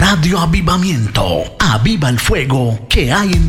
Radio Avivamiento. Aviva el fuego que hay en